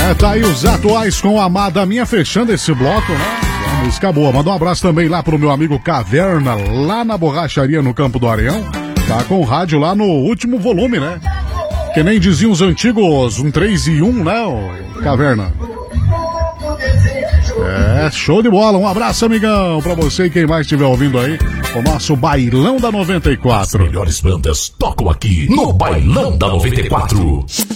Tá aí os atuais com a Amada Minha, fechando esse bloco, né? Uma música boa. Manda um abraço também lá pro meu amigo Caverna, lá na borracharia no Campo do Areião. Tá com o rádio lá no último volume, né? Que nem diziam os antigos, 3 e 1, né, Caverna? Show de bola. Um abraço, amigão, pra você e quem mais estiver ouvindo aí, o nosso Bailão da 94. As melhores bandas tocam aqui no Bailão da 94.